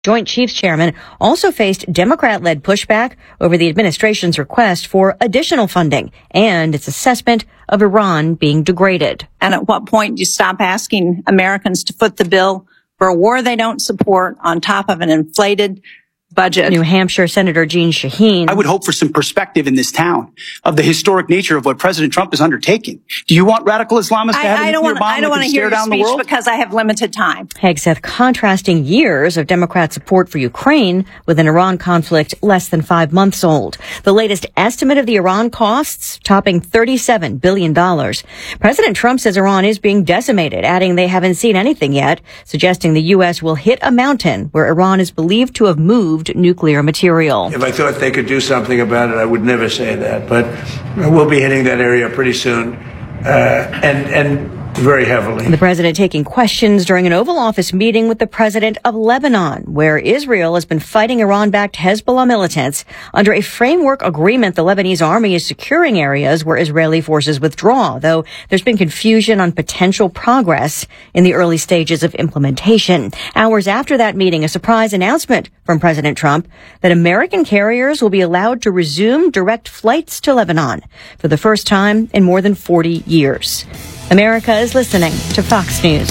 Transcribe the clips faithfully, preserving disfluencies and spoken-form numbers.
Joint Chiefs Chairman also faced Democrat-led pushback over the administration's request for additional funding and its assessment of Iran being degraded. And at what point do you stop asking Americans to foot the bill for a war they don't support on top of an inflated budget? New Hampshire Senator Jeanne Shaheen. I would hope for some perspective in this town of the historic nature of what President Trump is undertaking. Do you want radical Islamists to have I, a I don't nuclear want, bomb I don't that want can to hear stare your down the speech world? because I have limited time. Hegseth contrasting years of Democrat support for Ukraine with an Iran conflict less than five months old. The latest estimate of the Iran costs topping thirty-seven billion dollars. President Trump says Iran is being decimated, adding they haven't seen anything yet, suggesting the U S will hit a mountain where Iran is believed to have moved nuclear material. If I thought they could do something about it, I would never say that. But we'll be hitting that area pretty soon, uh, and and very heavily. The president taking questions during an Oval Office meeting with the president of Lebanon, where Israel has been fighting Iran-backed Hezbollah militants. Under a framework agreement, the Lebanese army is securing areas where Israeli forces withdraw, though there's been confusion on potential progress in the early stages of implementation. Hours after that meeting, a surprise announcement from President Trump that American carriers will be allowed to resume direct flights to Lebanon for the first time in more than forty years. America is listening to Fox News.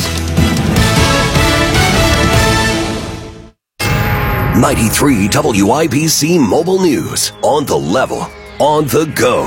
ninety-three W I B C Mobile News. On the level, on the go.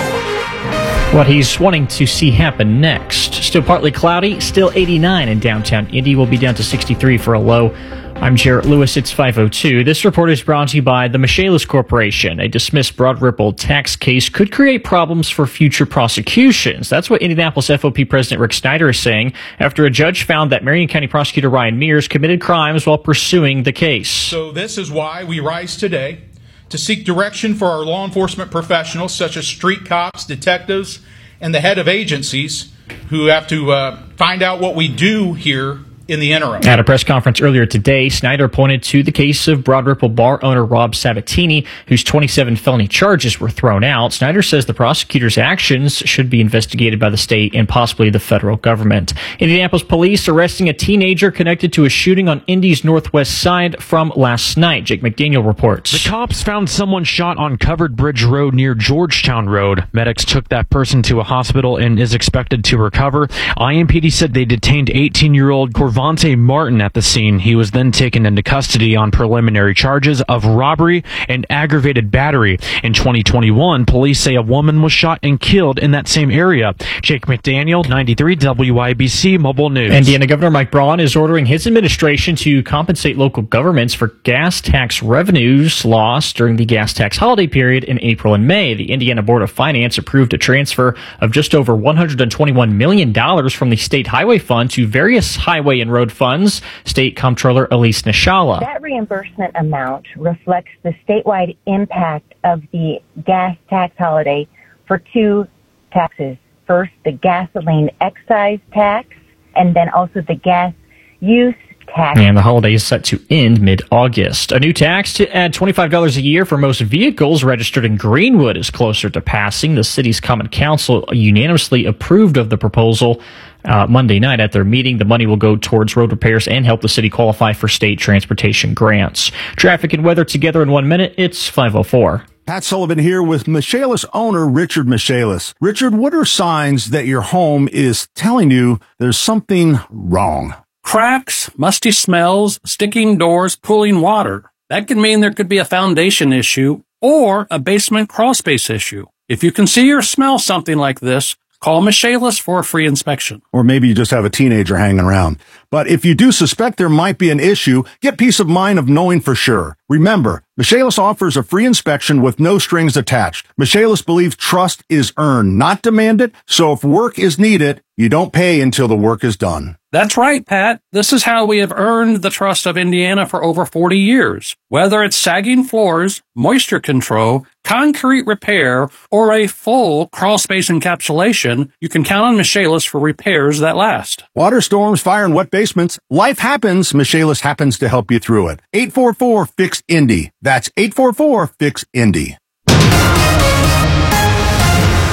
What he's wanting to see happen next. Still partly cloudy, still eighty-nine in downtown Indy. Will be down to sixty-three for a low. I'm Jarrett Lewis. It's five oh two. This report is brought to you by the Michaelis Corporation. A dismissed Broad Ripple tax case could create problems for future prosecutions. That's what Indianapolis F O P President Rick Snyder is saying after a judge found that Marion County Prosecutor Ryan Mears committed crimes while pursuing the case. So this is why we rise today to seek direction for our law enforcement professionals, such as street cops, detectives, and the head of agencies who have to uh, find out what we do here in the interim. At a press conference earlier today, Snyder pointed to the case of Broad Ripple bar owner Rob Sabatini, whose twenty-seven felony charges were thrown out. Snyder says the prosecutor's actions should be investigated by the state and possibly the federal government. Indianapolis police arresting a teenager connected to a shooting on Indy's northwest side from last night. Jake McDaniel reports. The cops found someone shot on Covered Bridge Road near Georgetown Road. Medics took that person to a hospital and is expected to recover. I M P D said they detained eighteen-year-old Corvante Martin at the scene. He was then taken into custody on preliminary charges of robbery and aggravated battery. In twenty twenty-one, police say a woman was shot and killed in that same area. Jake McDaniel, ninety-three W I B C Mobile News. Indiana Governor Mike Braun is ordering his administration to compensate local governments for gas tax revenues lost during the gas tax holiday period in April and May. The Indiana Board of Finance approved a transfer of just over one hundred twenty-one million dollars from the State Highway Fund to various highway and road funds. State Comptroller Elise Nishala. That reimbursement amount reflects the statewide impact of the gas tax holiday for two taxes. First, the gasoline excise tax, and then also the gas use tax. And the holiday is set to end mid-August. A new tax to add twenty-five dollars a year for most vehicles registered in Greenwood is closer to passing. The city's Common Council unanimously approved of the proposal uh, Monday night at their meeting. The money will go towards road repairs and help the city qualify for state transportation grants. Traffic and weather together in one minute. It's five oh four. Pat Sullivan here with Michaelis owner Richard Michaelis. Richard, what are signs that your home is telling you there's something wrong? Cracks, musty smells, sticking doors, pooling water. That can mean there could be a foundation issue or a basement crawl space issue. If you can see or smell something like this, call Michaelis for a free inspection. Or maybe you just have a teenager hanging around. But if you do suspect there might be an issue, get peace of mind of knowing for sure. Remember, Michaelis offers a free inspection with no strings attached. Michaelis believes trust is earned, not demanded. So if work is needed, you don't pay until the work is done. That's right, Pat. This is how we have earned the trust of Indiana for over forty years. Whether it's sagging floors, moisture control, concrete repair, or a full crawl space encapsulation, you can count on Michaelis for repairs that last. Water storms, fire, and wet basements. Life happens. Michaelis happens to help you through it. eight four four, F I X, Indy. That's eight four four, F I X, Indy.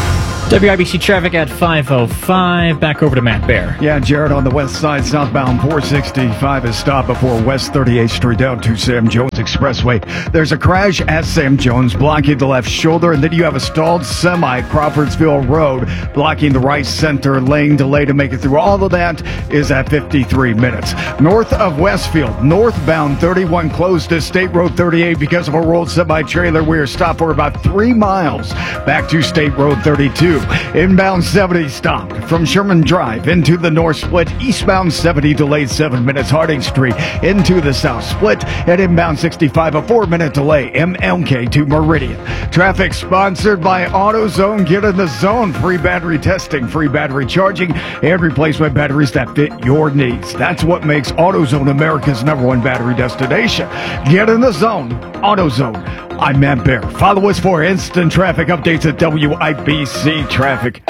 W I B C traffic at five oh five. Back over to Matt Bear. Yeah, Jared, on the west side, southbound four sixty-five is stopped before West thirty-eighth Street down to Sam Jones Expressway. There's a crash at Sam Jones, blocking the left shoulder, and then you have a stalled semi at Crawfordsville Road, blocking the right center lane. Delay to make it through all of that is at fifty-three minutes. North of Westfield, northbound thirty-one closed to State Road thirty-eight because of a rolled semi-trailer. We are stopped for about three miles back to State Road thirty-two. Inbound seventy stopped from Sherman Drive into the north split. Eastbound seventy delayed seven minutes. Harding Street into the south split. And inbound sixty-five, a four minute delay. M L K to Meridian. Traffic sponsored by AutoZone. Get in the zone. Free battery testing, free battery charging, and replacement batteries that fit your needs. That's what makes AutoZone America's number one battery destination. Get in the zone. AutoZone. I'm Matt Bear. Follow us for instant traffic updates at W I B C Traffic.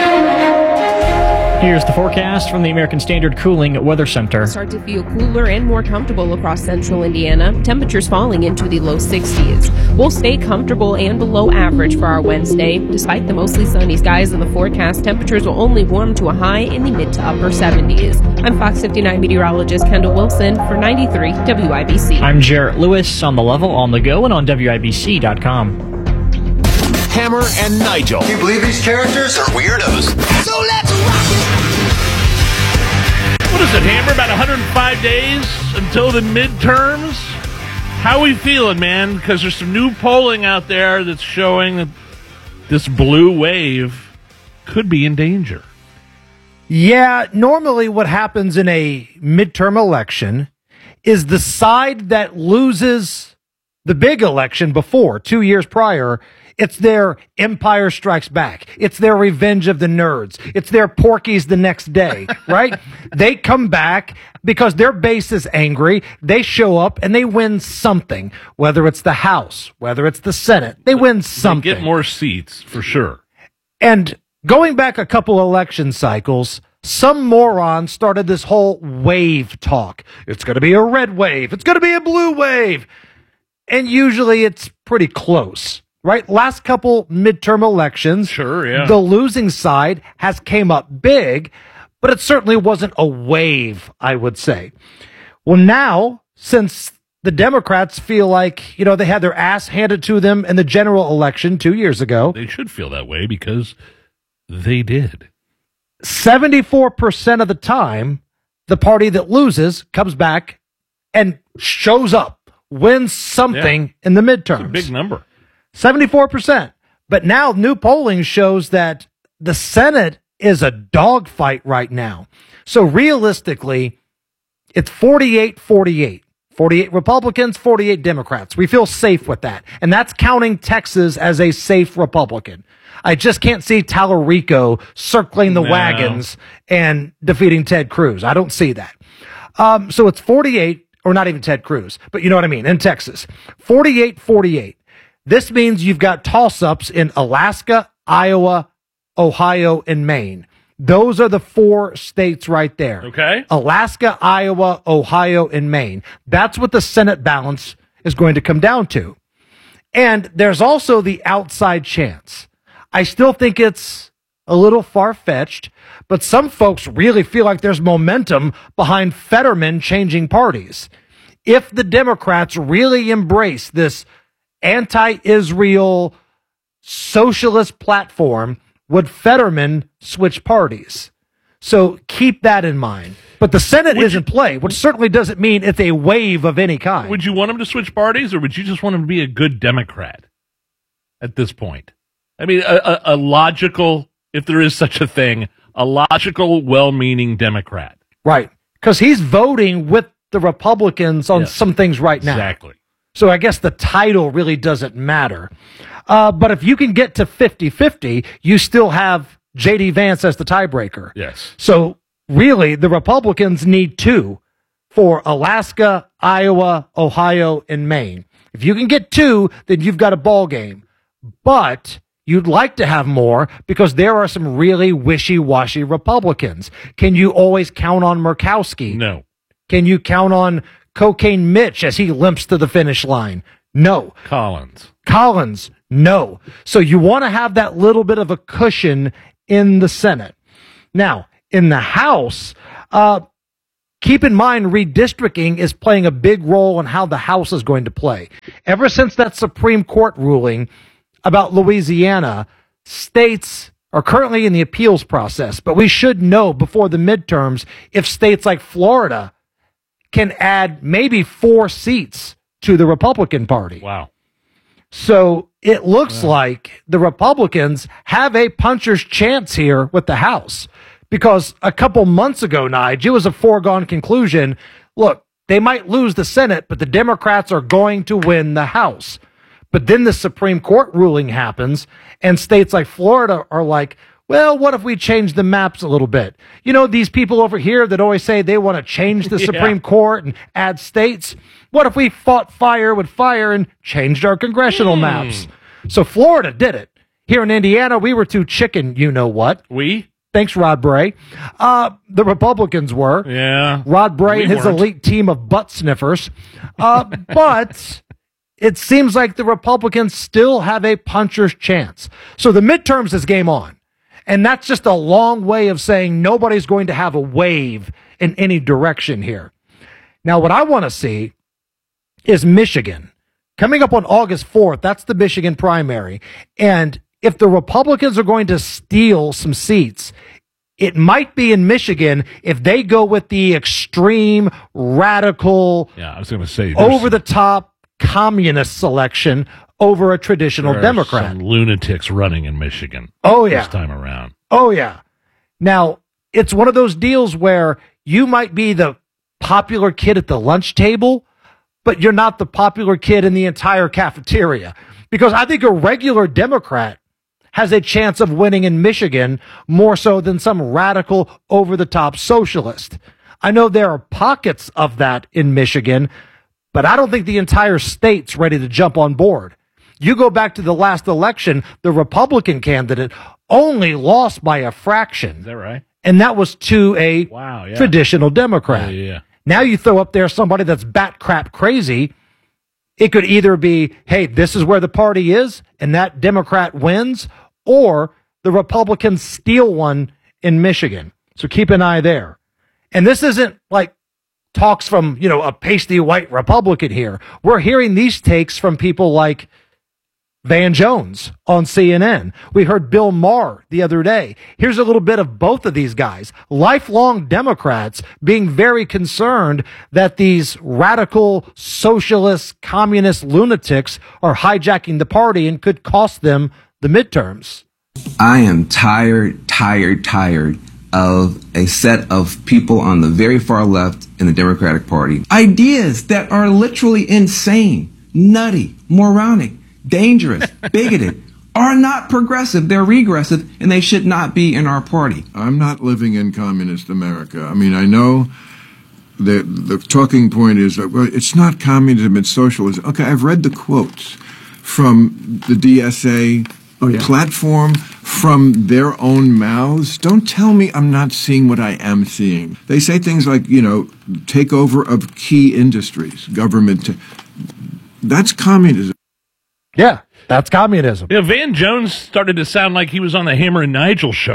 Here's the forecast from the American Standard Cooling Weather Center. Start to feel cooler and more comfortable across central Indiana. Temperatures falling into the low sixties. We'll stay comfortable and below average for our Wednesday. Despite the mostly sunny skies in the forecast, temperatures will only warm to a high in the mid to upper seventies. I'm Fox fifty-nine meteorologist Kendall Wilson for ninety-three W I B C. I'm Jarrett Lewis on the level, on the go, and on W I B C dot com. Hammer and Nigel. Can you believe these characters are weirdos? So let's rock it! What is it, Hammer? About one hundred five days until the midterms? How are we feeling, man? Because there's some new polling out there that's showing that this blue wave could be in danger. Yeah, normally what happens in a midterm election is the side that loses the big election before, two years prior, it's their Empire Strikes Back. It's their Revenge of the Nerds. It's their Porky's the next day, right? They come back because their base is angry. They show up and they win something, whether it's the House, whether it's the Senate. They win something. They get more seats, for sure. And going back a couple election cycles, some moron started this whole wave talk. It's going to be a red wave. It's going to be a blue wave. And usually it's pretty close. Right? Last couple midterm elections, sure, yeah. The losing side has came up big, but it certainly wasn't a wave, I would say. Well, now, since the Democrats feel like, you know, they had their ass handed to them in the general election two years ago. They should feel that way because they did. seventy-four percent of the time, the party that loses comes back and shows up, wins something yeah. in the midterms. That's a big number. seventy-four percent. But now new polling shows that the Senate is a dogfight right now. So realistically, it's forty-eight forty-eight. forty-eight Republicans, forty-eight Democrats. We feel safe with that. And that's counting Texas as a safe Republican. I just can't see Tallarico circling the no. wagons and defeating Ted Cruz. I don't see that. Um, so it's forty-eight, or not even Ted Cruz, but you know what I mean, in Texas. forty-eight forty-eight. This means you've got toss-ups in Alaska, Iowa, Ohio, and Maine. Those are the four states right there. Okay. Alaska, Iowa, Ohio, and Maine. That's what the Senate balance is going to come down to. And there's also the outside chance. I still think it's a little far-fetched, but some folks really feel like there's momentum behind Fetterman changing parties. If the Democrats really embrace this anti-Israel socialist platform, would Fetterman switch parties? So keep that in mind. But the Senate would is you, in play, which certainly doesn't mean it's a wave of any kind. Would you want him to switch parties, or would you just want him to be a good Democrat at this point? I mean, a, a, a logical, if there is such a thing, a logical, well-meaning Democrat. Right. Because he's voting with the Republicans on yes. some things right now. Exactly. So I guess the title really doesn't matter. Uh, but if you can get to fifty-fifty, you still have J D Vance as the tiebreaker. Yes. So really, the Republicans need two for Alaska, Iowa, Ohio, and Maine. If you can get two, then you've got a ball game. But you'd like to have more because there are some really wishy-washy Republicans. Can you always count on Murkowski? No. Can you count on Cocaine Mitch as he limps to the finish line? No. Collins. Collins, no. So you want to have that little bit of a cushion in the Senate. Now, in the House, uh, keep in mind redistricting is playing a big role in how the House is going to play. Ever since that Supreme Court ruling about Louisiana, states are currently in the appeals process, but we should know before the midterms if states like Florida can add maybe four seats to the Republican Party. Wow. So it looks wow. like the Republicans have a puncher's chance here with the House, because a couple months ago, Nige, it was a foregone conclusion. Look, they might lose the Senate, but the Democrats are going to win the House. But then the Supreme Court ruling happens, and states like Florida are like, well, what if we change the maps a little bit? You know, these people over here that always say they want to change the yeah. Supreme Court and add states. What if we fought fire with fire and changed our congressional mm. maps? So Florida did it. Here in Indiana, we were too chicken, you know what? We? Thanks, Rod Bray. Uh, the Republicans were. Yeah. Rod Bray we and his weren't. elite team of butt sniffers. Uh, but it seems like the Republicans still have a puncher's chance. So the midterms is game on. And that's just a long way of saying nobody's going to have a wave in any direction here. Now, what I want to see is Michigan. Coming up on August fourth, that's the Michigan primary. And if the Republicans are going to steal some seats, it might be in Michigan if they go with the extreme, radical, yeah, I was going to say over-the-top communist selection over a traditional there are Democrat. Some lunatics running in Michigan. Oh, yeah. This time around. Oh, yeah. Now, it's one of those deals where you might be the popular kid at the lunch table, but you're not the popular kid in the entire cafeteria. Because I think a regular Democrat has a chance of winning in Michigan more so than some radical over-the-top socialist. I know there are pockets of that in Michigan, but I don't think the entire state's ready to jump on board. You go back to the last election, the Republican candidate only lost by a fraction. Is that right? And that was to a wow, yeah. traditional Democrat. Yeah, yeah. Now you throw up there somebody that's bat crap crazy. It could either be, hey, this is where the party is, and that Democrat wins, or the Republicans steal one in Michigan. So keep an eye there. And this isn't like talks from, you know, a pasty white Republican here. We're hearing these takes from people like Van Jones on C N N. We heard Bill Maher the other day. Here's a little bit of both of these guys. Lifelong Democrats being very concerned that these radical socialist communist lunatics are hijacking the party and could cost them the midterms. I am tired, tired, tired of a set of people on the very far left in the Democratic Party. Ideas that are literally insane, nutty, moronic, dangerous, bigoted, are not progressive. They're regressive, and they should not be in our party. I'm not living in communist America. I mean, I know the the talking point is that, well, it's not communism, it's socialism. Okay, I've read the quotes from the D S A oh, yeah. platform, from their own mouths. Don't tell me I'm not seeing what I am seeing. They say things like, you know, takeover of key industries, government. T- that's communism. Yeah, that's communism. Yeah, Van Jones started to sound like he was on the Hammer and Nigel show.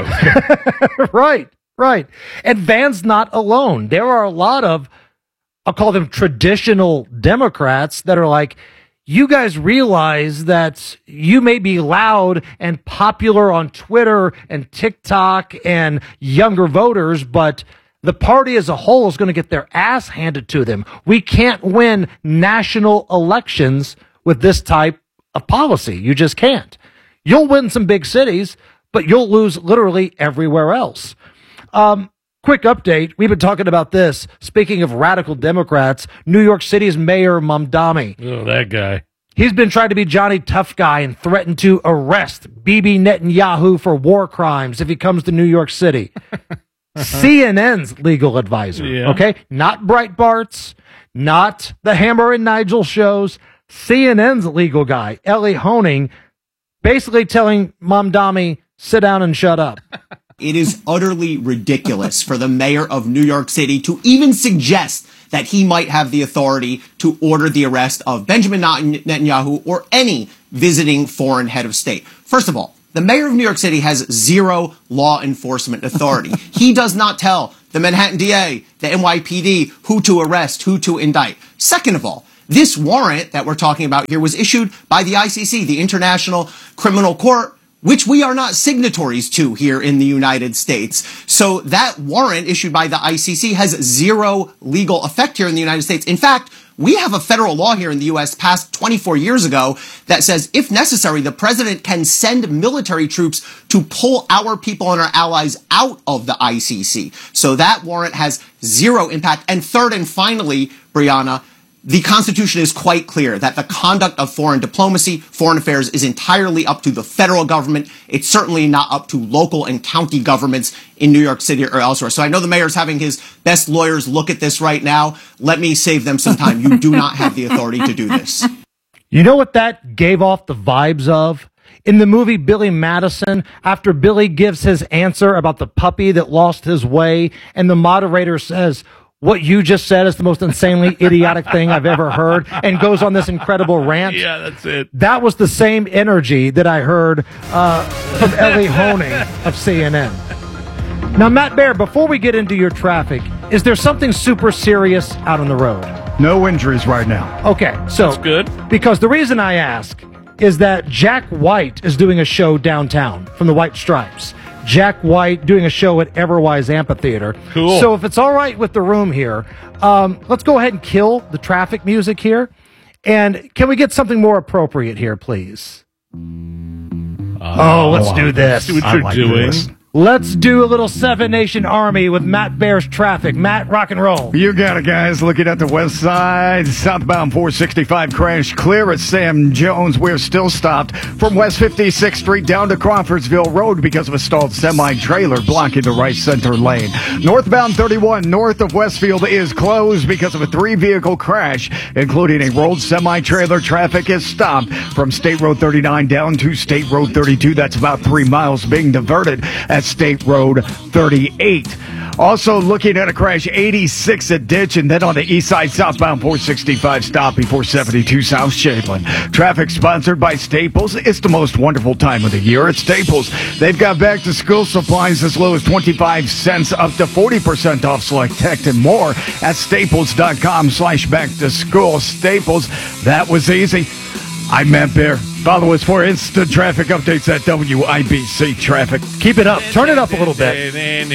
Right, right. And Van's not alone. There are a lot of, I'll call them traditional Democrats that are like, you guys realize that you may be loud and popular on Twitter and TikTok and younger voters, but the party as a whole is going to get their ass handed to them. We can't win national elections with this type of policy. You just can't. You'll win some big cities, but you'll lose literally everywhere else. Um, quick update. We've been talking about this. Speaking of radical Democrats, New York City's Mayor Mamdani. Oh, that guy. He's been trying to be Johnny Tough Guy and threatened to arrest Bibi Netanyahu for war crimes if he comes to New York City. C N N's legal advisor, yeah. okay? Not Breitbart's, not the Hammer and Nigel shows. C N N's legal guy, Ellie Honing, basically telling Mamdani, sit down and shut up. It is utterly ridiculous for the mayor of New York City to even suggest that he might have the authority to order the arrest of Benjamin Netanyahu or any visiting foreign head of state. First of all, The mayor of New York City has zero law enforcement authority. He does not tell the Manhattan D A, the N Y P D, who to arrest, who to indict. Second of all, this warrant that we're talking about here was issued by the I C C, the International Criminal Court, which we are not signatories to here in the United States. So that warrant issued by the I C C has zero legal effect here in the United States. In fact, we have a federal law here in the U S passed twenty-four years ago that says, if necessary, the president can send military troops to pull our people and our allies out of the I C C. So that warrant has zero impact. And third and finally, Brianna, the Constitution is quite clear that the conduct of foreign diplomacy, foreign affairs, is entirely up to the federal government. It's certainly not up to local and county governments in New York City or elsewhere. So I know the mayor's having his best lawyers look at this right now. Let me save them some time. You do not have the authority to do this. You know what that gave off the vibes of? In the movie Billy Madison, after Billy gives his answer about the puppy that lost his way, and the moderator says, "What you just said is the most insanely idiotic thing I've ever heard," and goes on this incredible rant. Yeah, that's it. That was the same energy that I heard uh, from Ellie Honing of C N N. Now, Matt Baer, before we get into your traffic, is there something super serious out on the road? No injuries right now. Okay, so that's good. Because the reason I ask is that Jack White is doing a show downtown from the White Stripes. Jack White doing a show at Everwise Amphitheater. Cool. So if it's all right with the room here, um, let's go ahead and kill the traffic music here. And can we get something more appropriate here, please? Uh, oh, let's do this. See what I you're like doing. this. Let's do a little Seven Nation Army with Matt Baer's traffic. Matt, rock and roll. You got it, guys. Looking at the west side, southbound four sixty-five crash clear at Sam Jones. We're still stopped from West fifty-sixth Street down to Crawfordsville Road because of a stalled semi-trailer blocking the right center lane. Northbound thirty-one north of Westfield is closed because of a three-vehicle crash, including a rolled semi-trailer. Traffic is stopped from State Road thirty-nine down to State Road thirty-two. That's about three miles being diverted at State Road thirty-eight. Also looking at a crash, eighty-six at Ditch, and then on the east side, southbound four sixty-five stop before seventy-two South Shadeland. Traffic sponsored by Staples. It's the most wonderful time of the year at Staples. They've got back to school supplies as low as twenty-five cents up to forty percent off select tech and more at staples.com slash back to school. Staples, that was easy. I'm Matt Baer. Follow us for instant traffic updates at W I B C Traffic. Keep it up. Turn it up a little bit.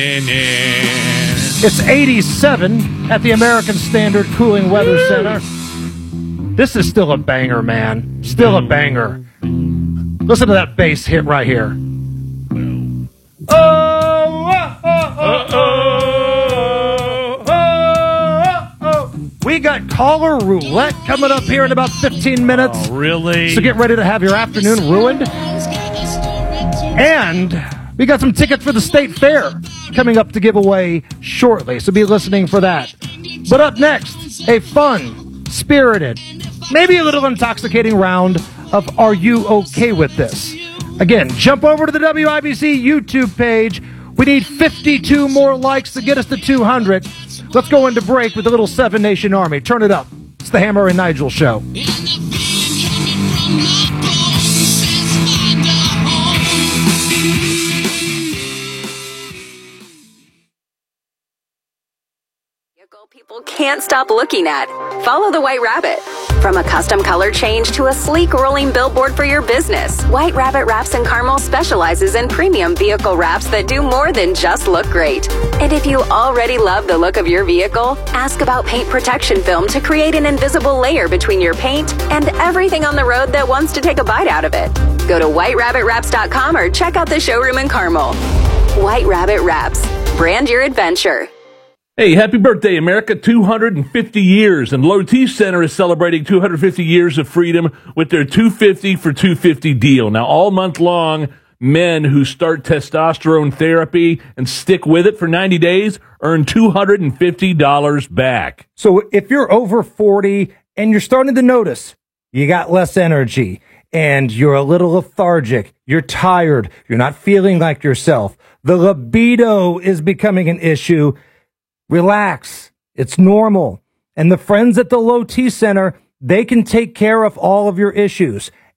It's eighty-seven at the American Standard Cooling Weather Center. This is still a banger, man. Still a banger. Listen to that bass hit right here. Oh, oh, oh, oh, oh, oh, oh. We got caller roulette coming up here in about fifteen minutes. Oh, really? So get ready to have your afternoon ruined. And we got some tickets for the State Fair coming up to give away shortly. So be listening for that. But up next, a fun, spirited, maybe a little intoxicating round of Are You Okay With This? Again, jump over to the W I B C YouTube page. We need fifty-two more likes to get us to two hundred. Let's go into break with a little Seven Nation Army. Turn it up. It's the Hammer and Nigel Show. People can't stop looking at. Follow the White Rabbit. From a custom color change to a sleek rolling billboard for your business, White Rabbit Wraps and Carmel specializes in premium vehicle wraps that do more than just look great. And if you already love the look of your vehicle, ask about paint protection film to create an invisible layer between your paint and everything on the road that wants to take a bite out of it. Go to white rabbit wraps dot com or check out the showroom in Carmel. White Rabbit Wraps. Brand your adventure. Hey, happy birthday, America. two hundred fifty years. And Lotif Center is celebrating two hundred fifty years of freedom with their two fifty for two fifty deal. Now, all month long, men who start testosterone therapy and stick with it for ninety days earn two hundred fifty dollars back. So if you're over forty and you're starting to notice you got less energy and you're a little lethargic, you're tired, you're not feeling like yourself, the libido is becoming an issue, relax. It's normal. And the friends at the Low T Center, they can take care of all of your issues.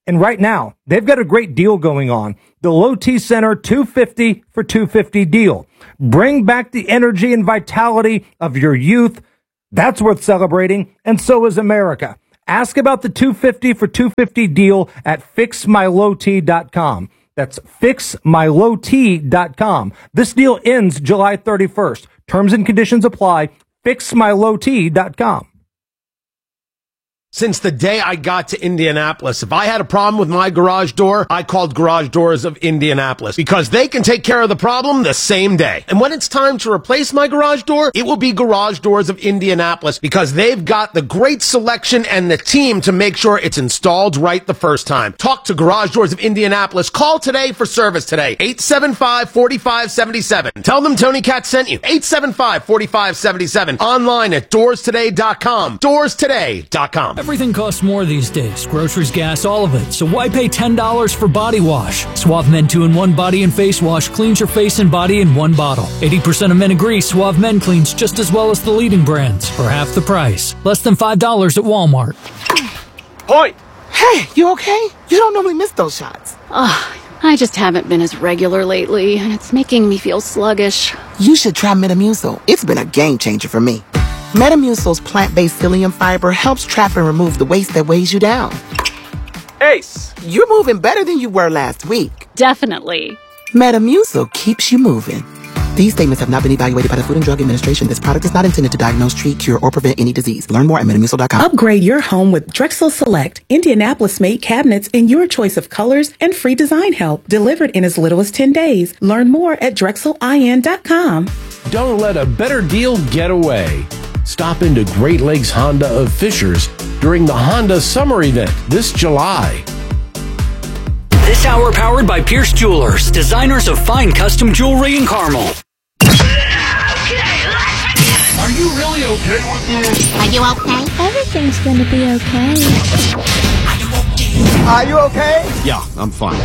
And right now, they've got a great deal going on. The Low T Center two fifty for two fifty deal. Bring back the energy and vitality of your youth. That's worth celebrating, and so is America. Ask about the two fifty for two fifty deal at fix my low t dot com. That's fix my low t dot com. This deal ends July thirty-first. Terms and conditions apply. fix my low t dot com. Since the day I got to Indianapolis, if I had a problem with my garage door, I called Garage Doors of Indianapolis because they can take care of the problem the same day. And when it's time to replace my garage door, it will be Garage Doors of Indianapolis because they've got the great selection and the team to make sure it's installed right the first time. Talk to Garage Doors of Indianapolis. Call today for service today. eight seven five, four five seven seven. Tell them Tony Katz sent you. eight seven five, four five seven seven. Online at doors today dot com. doors today dot com. Everything costs more these days. Groceries, gas, all of it. So why pay ten dollars for body wash? Suave Men two in one Body and Face Wash cleans your face and body in one bottle. eighty percent of men agree Suave Men cleans just as well as the leading brands for half the price. Less than five dollars at Walmart. Hoi! Hey, you okay? You don't normally miss those shots. Ugh, I just haven't been as regular lately, and it's making me feel sluggish. You should try Metamucil. It's been a game changer for me. Metamucil's plant-based psyllium fiber helps trap and remove the waste that weighs you down. Ace, you're moving better than you were last week. Definitely. Metamucil keeps you moving. These statements have not been evaluated by the Food and Drug Administration. This product is not intended to diagnose, treat, cure, or prevent any disease. Learn more at metamucil dot com. Upgrade your home with Drexel Select, Indianapolis-made cabinets in your choice of colors and free design help, delivered in as little as ten days. Learn more at drexel in dot com. Don't let a better deal get away. Stop into Great Lakes Honda of Fishers during the Honda Summer Event this July. This hour powered by Pierce Jewelers, designers of fine custom jewelry in Carmel. Are you really okay with this? Are you okay? Everything's gonna be okay. Are you okay? Yeah, I'm fine.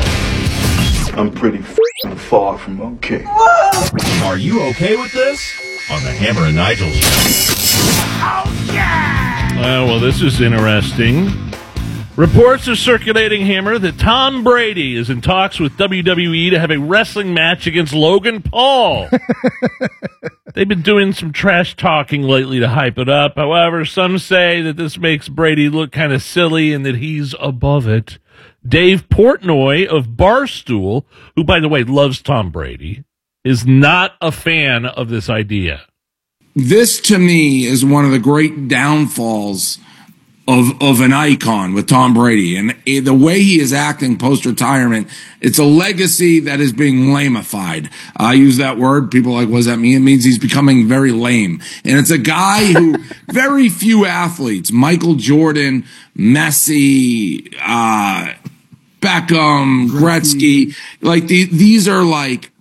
I'm pretty f***ing far from okay. Are you okay with this? On the Hammer and Nigel show. Oh, yeah! Uh, well, this is interesting. Reports are circulating, Hammer, that Tom Brady is in talks with W W E to have a wrestling match against Logan Paul. They've been doing some trash talking lately to hype it up. However, some say that this makes Brady look kind of silly and that he's above it. Dave Portnoy of Barstool, who, by the way, loves Tom Brady, is not a fan of this idea. This, to me, is one of the great downfalls of of an icon with Tom Brady. And the way he is acting post-retirement, it's a legacy that is being lamified. I use that word. People are like, what does that mean? It means he's becoming very lame. And it's a guy who, very few athletes, Michael Jordan, Messi, uh, Beckham, Gretzky, like the, these are like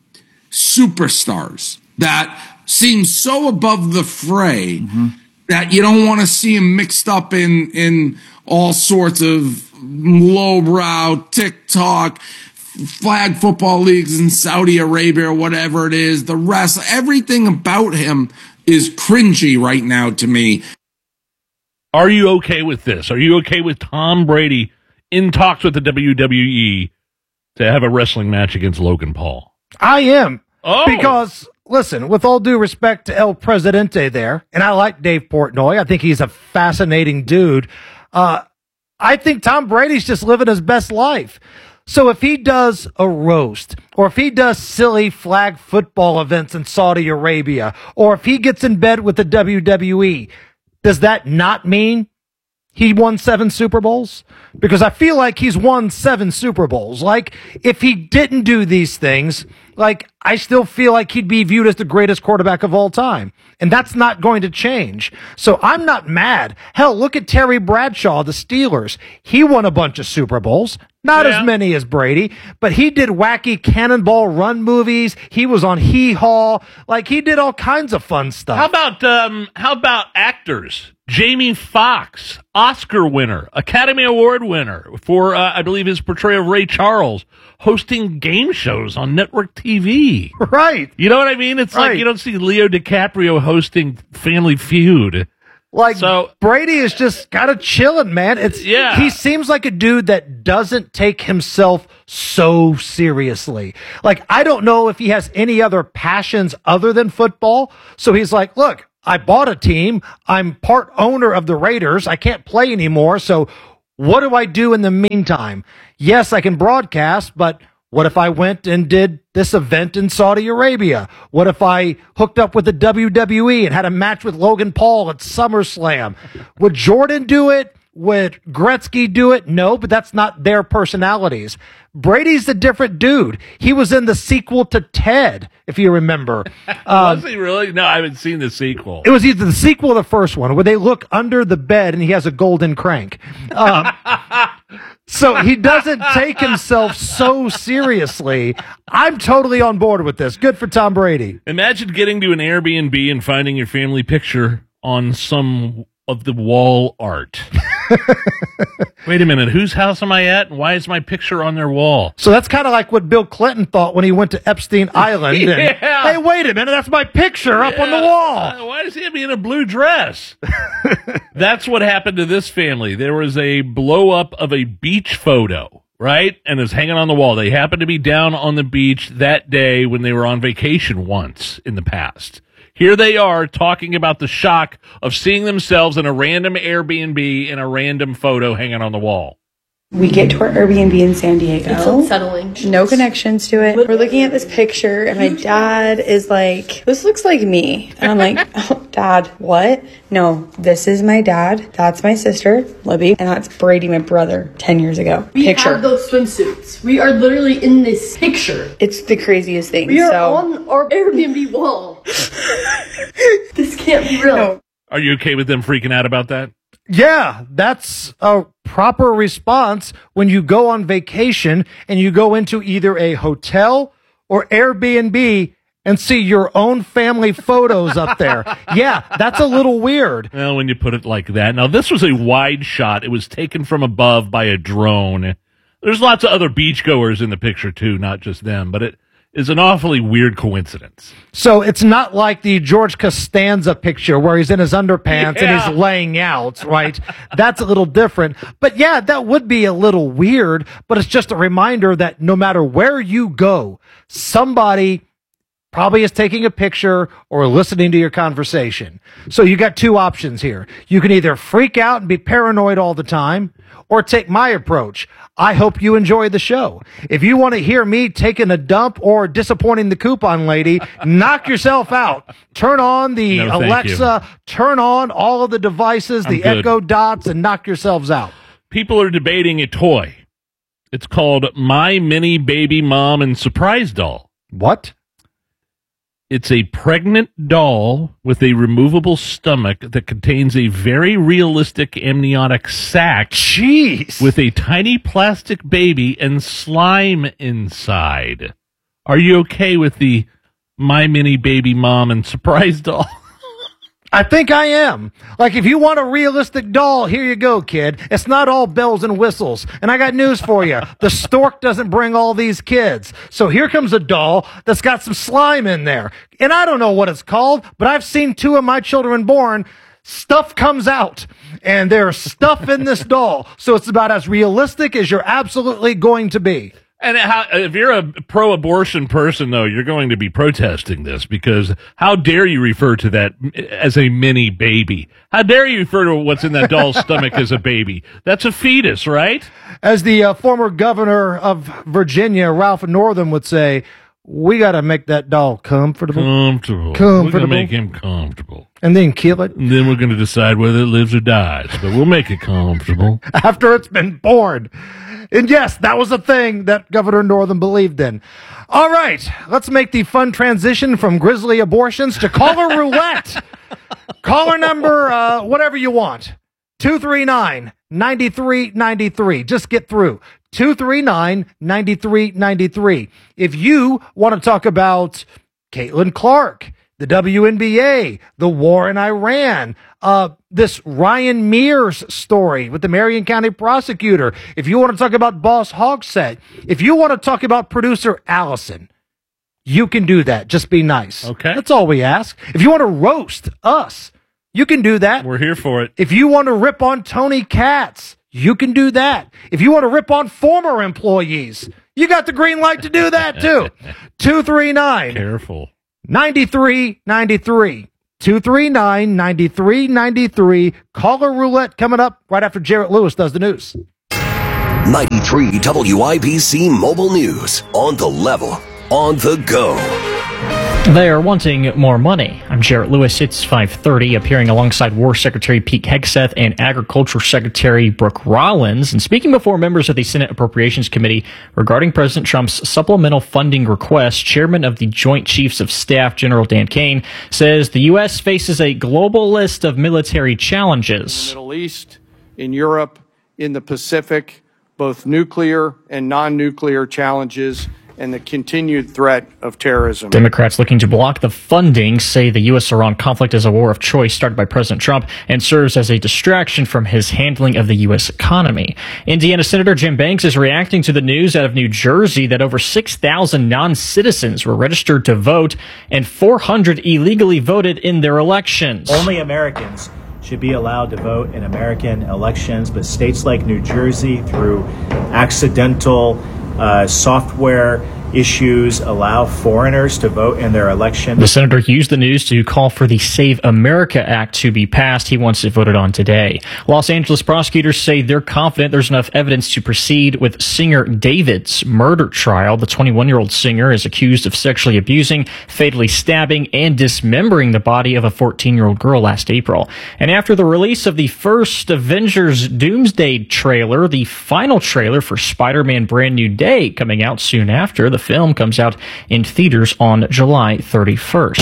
superstars that seem so above the fray mm-hmm. that you don't want to see him mixed up in, in all sorts of lowbrow TikTok, flag football leagues in Saudi Arabia or whatever it is. The rest, everything about him is cringy right now to me. Are you okay with this? Are you okay with Tom Brady in talks with the W W E to have a wrestling match against Logan Paul? I am. Oh. Because, listen, with all due respect to El Presidente there, and I like Dave Portnoy, I think he's a fascinating dude. Uh, I think Tom Brady's just living his best life. So if he does a roast, or if he does silly flag football events in Saudi Arabia, or if he gets in bed with the W W E, does that not mean he won seven Super Bowls? Because I feel like he's won seven Super Bowls. Like, if he didn't do these things, like, I still feel like he'd be viewed as the greatest quarterback of all time. And that's not going to change. So I'm not mad. Hell, look at Terry Bradshaw, the Steelers. He won a bunch of Super Bowls. Not yeah. as many as Brady, but he did wacky cannonball run movies. He was on Hee Haw. Like, he did all kinds of fun stuff. How about, um, how about actors? Jamie Foxx, Oscar winner, Academy Award winner for, uh, I believe, his portrayal of Ray Charles, hosting game shows on network T V. Right. You know what I mean? It's right. Like you don't see Leo DiCaprio hosting Family Feud. Like, So- Brady is just kind of chilling, man. It's Yeah. He seems like a dude that doesn't take himself so seriously. Like, I don't know if he has any other passions other than football. So he's like, look, I bought a team. I'm part owner of the Raiders. I can't play anymore. So what do I do in the meantime? Yes, I can broadcast, but what if I went and did this event in Saudi Arabia? What if I hooked up with the W W E and had a match with Logan Paul at SummerSlam? Would Jordan do it? Would Gretzky do it? No, but that's not their personalities. Brady's a different dude. He was in the sequel to Ted, if you remember. Um, Was he really? No, I haven't seen the sequel. it was either the sequel or the first one, where they look under the bed and he has a golden crank. Um, so he doesn't take himself so seriously. I'm totally on board with this. Good for Tom Brady. Imagine getting to an Airbnb and finding your family picture on some of the wall art. Wait a minute, whose house am I at, and why is my picture on their wall? So that's kind of like what Bill Clinton thought when he went to Epstein Island. And, Yeah. hey, wait a minute, that's my picture up on the wall. Uh, why does he have me in a blue dress? That's what happened to this family. There was a blow up of a beach photo, right? And it's hanging on the wall. They happened to be down on the beach that day when they were on vacation once in the past. Here they are talking about the shock of seeing themselves in a random Airbnb in a random photo hanging on the wall. We get to our Airbnb in San Diego. It's unsettling. No connections to it. We're looking at this picture, and my dad is like, this looks like me. And I'm like, oh, Dad, what? No, this is my dad. That's my sister, Libby. And that's Brady, my brother, ten years ago. We picture. have those swimsuits. We are literally in this picture. It's the craziest thing. We are so. on our Airbnb wall. This can't be real. No. Are you okay with them freaking out about that? Yeah, that's a proper response when you go on vacation and you go into either a hotel or Airbnb and see your own family photos up there. Yeah, that's a little weird. Well, when you put it like that. Now, this was a wide shot. It was taken from above by a drone. There's lots of other beachgoers in the picture, too, not just them, but it is an awfully weird coincidence. So it's not like the George Costanza picture where he's in his underpants Yeah. and he's laying out, right? That's a little different. But yeah, that would be a little weird, but it's just a reminder that no matter where you go, somebody probably is taking a picture or listening to your conversation. So you got two options here. You can either freak out and be paranoid all the time, or take my approach. I hope you enjoy the show. If you want to hear me taking a dump or disappointing the coupon lady, knock yourself out. Turn on the No, thank Alexa, turn on all of the devices, I'm the good. Echo Dots, and knock yourselves out. People are debating a toy. It's called My Mini Baby Mom and Surprise Doll. What? It's a pregnant doll with a removable stomach that contains a very realistic amniotic sac. Jeez. With a tiny plastic baby and slime inside. Are you okay with the My Mini Baby Mom and Surprise Doll? I think I am. Like, if you want a realistic doll, here you go, kid. It's not all bells and whistles. And I got news for you. The stork doesn't bring all these kids. So here comes a doll that's got some slime in there. And I don't know what it's called, but I've seen two of my children born. Stuff comes out, and there's stuff in this doll. So it's about as realistic as you're absolutely going to be. And how, if you're a pro-abortion person, though, you're going to be protesting this, because how dare you refer to that as a mini baby? How dare you refer to what's in that doll's stomach as a baby? That's a fetus, right? As the uh, former governor of Virginia, Ralph Northam, would say, we got to make that doll comfortable. Comfortable. We're Comfortable. going to make him comfortable. And then kill it. And then we're going to decide whether it lives or dies, but we'll make it comfortable. After it's been born. And yes, that was a thing that Governor Northam believed in. All right, let's make the fun transition from grisly abortions to caller roulette. Caller number, uh, whatever you want. two three nine, nine three nine three. Just get through. two three nine, nine three nine three. If you want to talk about Caitlin Clark, the W N B A, the war in Iran, uh, this Ryan Mears story with the Marion County prosecutor. If you want to talk about Boss Hogsett, if you want to talk about producer Allison, you can do that. Just be nice. Okay. That's all we ask. If you want to roast us, you can do that. We're here for it. If you want to rip on Tony Katz, you can do that. If you want to rip on former employees, you got the green light to do that too. two three nine. Careful. ninety-three ninety-three. two three nine, nine three nine three. Caller roulette coming up right after Jarrett Lewis does the news. ninety-three W I B C Mobile News. On the level. On the go. They are wanting more money. I'm Jarrett Lewis. It's five thirty, appearing alongside War Secretary Pete Hegseth and Agriculture Secretary Brooke Rollins, and speaking before members of the Senate Appropriations Committee regarding President Trump's supplemental funding request. Chairman of the Joint Chiefs of Staff, General Dan Kane, says the U S faces a global list of military challenges. In the Middle East, in Europe, in the Pacific, both nuclear and non-nuclear challenges, and the continued threat of terrorism. Democrats looking to block the funding say the U S Iran conflict is a war of choice started by President Trump and serves as a distraction from his handling of the U S economy. Indiana Senator Jim Banks is reacting to the news out of New Jersey that over six thousand non-citizens were registered to vote and four hundred illegally voted in their elections. Only Americans should be allowed to vote in American elections, but states like New Jersey, through accidental Uh, software issues, allow foreigners to vote in their election. The senator used the news to call for the Save America Act to be passed. He wants it voted on today. Los Angeles prosecutors say they're confident there's enough evidence to proceed with singer David's murder trial. The twenty-one-year-old singer is accused of sexually abusing, fatally stabbing, and dismembering the body of a fourteen-year-old girl last April. And after the release of the first Avengers Doomsday trailer, the final trailer for Spider-Man Brand New Day coming out soon after, the film comes out in theaters on July thirty-first.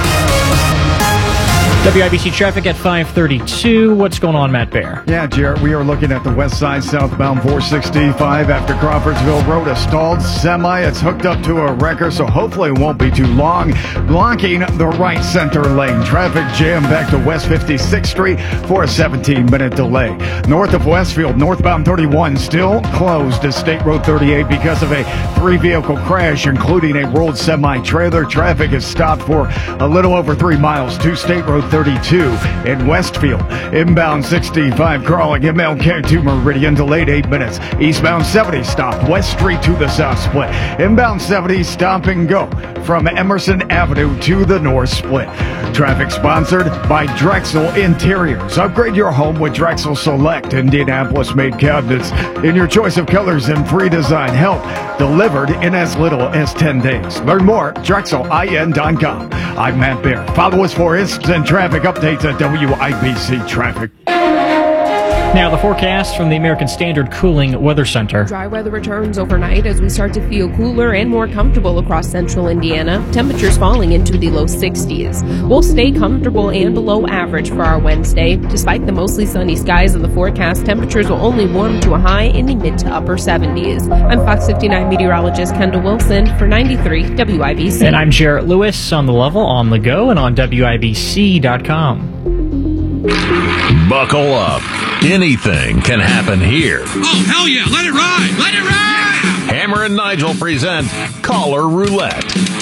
W I B C traffic at five thirty-two. What's going on, Matt Bear? Yeah, Jarrett, we are looking at the west side southbound four sixty-five after Crawfordsville Road. A stalled semi. It's hooked up to a wrecker, so hopefully it won't be too long. Blocking the right center lane. Traffic jam back to West fifty-sixth Street for a seventeen-minute delay. North of Westfield, northbound thirty-one still closed to State Road thirty-eight because of a three-vehicle crash, including a rolled semi-trailer. Traffic is stopped for a little over three miles to State Road thirty-two in Westfield. Inbound sixty-five crawling M L K to Meridian, delayed eight minutes. Eastbound seventy stopped West Street to the south split. Inbound seventy stop and go from Emerson Avenue to the north split. Traffic sponsored by Drexel Interiors. Upgrade your home with Drexel Select Indianapolis-made cabinets in your choice of colors and free design help delivered in as little as ten days. Learn more at Drexel I N dot com. I'm Matt Bear. Follow us for instant traffic updates at W I B C Traffic. Now, the forecast from the American Standard Cooling Weather Center. Dry weather returns overnight as we start to feel cooler and more comfortable across central Indiana. Temperatures falling into the low sixties. We'll stay comfortable and below average for our Wednesday. Despite the mostly sunny skies in the forecast, temperatures will only warm to a high in the mid to upper seventies. I'm Fox fifty-nine meteorologist Kendall Wilson for ninety-three W I B C. And I'm Jarrett Lewis on the level, on the go, and on W I B C dot com. Buckle up. Anything can happen here. Oh, hell yeah. Let it ride. Let it ride. Hammer and Nigel present Caller Roulette.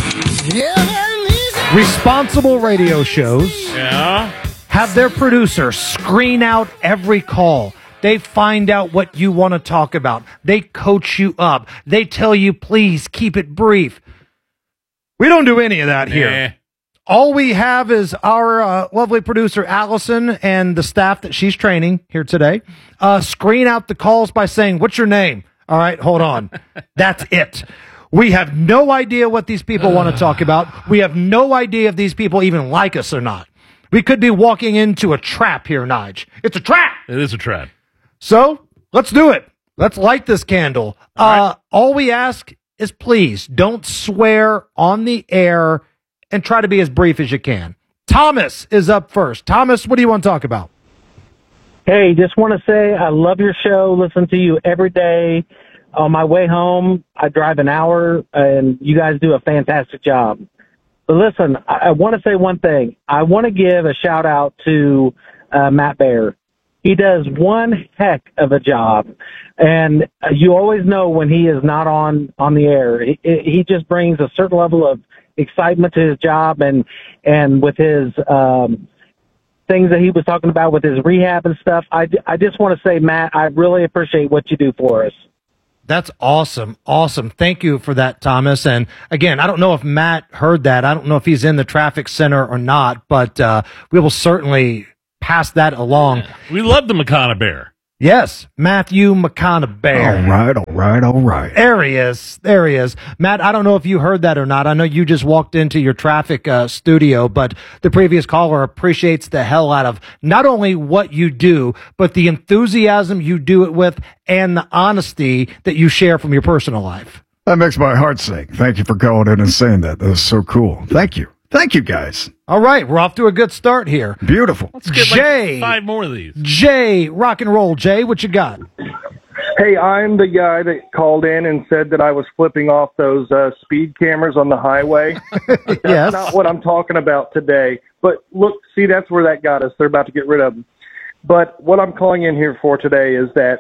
Responsible radio shows yeah. have their producer screen out every call. They find out what you want to talk about. They coach you up. They tell you, please keep it brief. We don't do any of that nah. here. All we have is our uh, lovely producer, Allison, and the staff that she's training here today, uh, screen out the calls by saying, what's your name? All right, hold on. That's it. We have no idea what these people want to talk about. We have no idea if these people even like us or not. We could be walking into a trap here, Nige. It's a trap. It is a trap. So let's do it. Let's light this candle. All, uh, right. all we ask is please don't swear on the air and try to be as brief as you can. Thomas is up first. Thomas, what do you want to talk about? Hey, just want to say I love your show. Listen to you every day. On my way home, I drive an hour, and you guys do a fantastic job. But listen, I, I want to say one thing. I want to give a shout-out to uh, Matt Bear. He does one heck of a job, and you always know when he is not on, on the air. He, he just brings a certain level of excitement to his job, and and with his um things that he was talking about with his rehab and stuff. I, I just want to say, Matt, I really appreciate what you do for us. That's awesome. Awesome. Thank you for that, Thomas. And again, I don't know if Matt heard that. I don't know if he's in the traffic center or not, but uh, we will certainly pass that along. We love the McConaughey Bear. Yes, Matthew McConaughey. All right, all right, all right. There he is. There he is. Matt, I don't know if you heard that or not. I know you just walked into your traffic uh, studio, but the previous caller appreciates the hell out of not only what you do, but the enthusiasm you do it with and the honesty that you share from your personal life. That makes my heart sing. Thank you for calling in and saying that. That was so cool. Thank you. Thank you, guys. All right, we're off to a good start here. Beautiful. Let's get Jay, like five more of these. Jay, rock and roll. Jay, what you got? Hey, I'm the guy that called in and said that I was flipping off those uh, speed cameras on the highway. That's Yes. not what I'm talking about today. But look, see, that's where that got us. They're about to get rid of them. But what I'm calling in here for today is that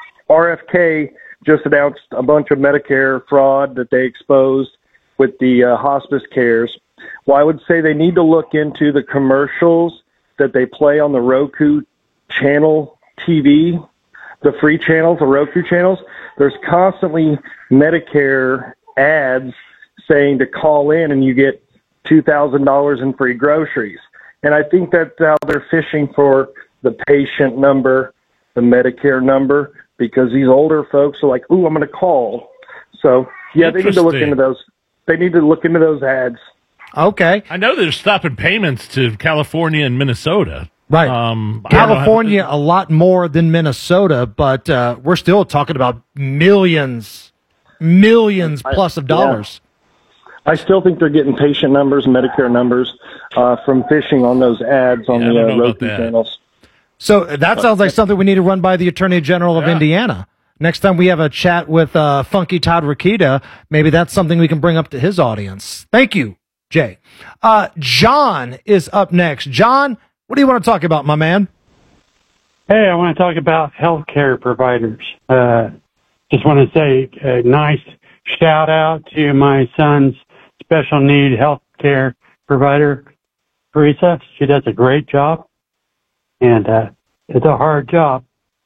R F K just announced a bunch of Medicare fraud that they exposed with the uh, hospice cares. Well, I would say they need to look into the commercials that they play on the Roku channel T V, the free channels, the Roku channels. There's constantly Medicare ads saying to call in and you get two thousand dollars in free groceries. And I think that's how they're fishing for the patient number, the Medicare number, because these older folks are like, ooh, I'm going to call. So, yeah, they need to look Interesting. into those. They need to look into those ads. Okay. I know they're stopping payments to California and Minnesota. Right. Um, I don't know how- California, a lot more than Minnesota, but uh, we're still talking about millions, millions plus of dollars. I still think they're getting patient numbers, Medicare numbers, uh, from fishing on those ads on Yeah, I the don't uh, know about Roku that. channels. So that sounds like something we need to run by the Attorney General of Yeah. Indiana. Next time we have a chat with uh, Funky Todd Rokita, maybe that's something we can bring up to his audience. Thank you, Jay. Uh, John is up next. John, what do you want to talk about, my man? Hey, I want to talk about healthcare providers. Uh, just want to say a nice shout out to my son's special need healthcare provider, Teresa. She does a great job, and uh, it's a hard job.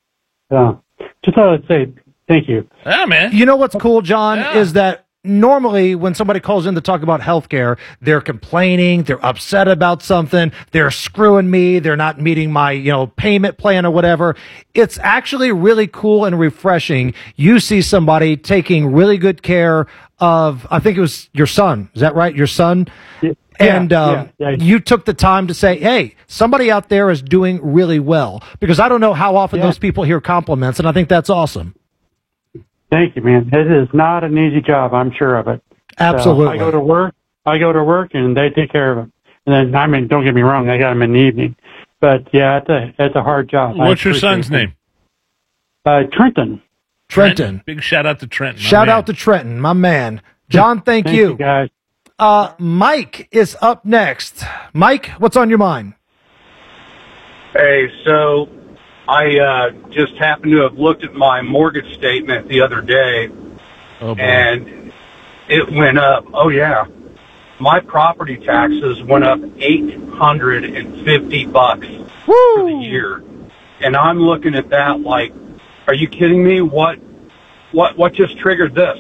So just thought I'd say thank you. Yeah, man. You know what's cool, John, Yeah. is that normally when somebody calls in to talk about healthcare, they're complaining, they're upset about something, they're screwing me, they're not meeting my, you know, payment plan or whatever. It's actually really cool and refreshing. You see somebody taking really good care of, I think it was your son. Is that right? Your son? Yeah, And um, yeah, yeah. you took the time to say, hey, somebody out there is doing really well. Because I don't know how often Yeah. those people hear compliments, and I think that's awesome. Thank you, man. It is not an easy job. I'm sure of it. So Absolutely. I go to work. I go to work, and they take care of them. And then, I mean, don't get me wrong. I got them in the evening. But yeah, it's a it's a hard job. I What's your appreciate son's it. name? Uh, Trenton. Trenton. Big shout out to Trenton. my Shout man. out to Trenton, my man. John, thank, Thank you. you, guys. Uh, Mike is up next. Mike, what's on your mind? Hey, so I uh, just happened to have looked at my mortgage statement the other day, Oh, boy. and it went up. Oh, yeah. My property taxes went up eight hundred fifty bucks for the year. And I'm looking at that like, are you kidding me? What, what, what just triggered this?